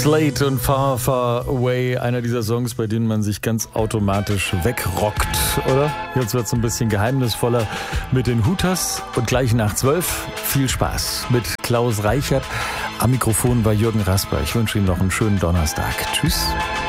Slate und Far Far Away, einer dieser Songs, bei denen man sich ganz automatisch wegrockt, oder? Jetzt wird es ein bisschen geheimnisvoller mit den Hooters und gleich nach 12 viel Spaß mit Klaus Reichert. Am Mikrofon war Jürgen Rasper. Ich wünsche Ihnen noch einen schönen Donnerstag. Tschüss.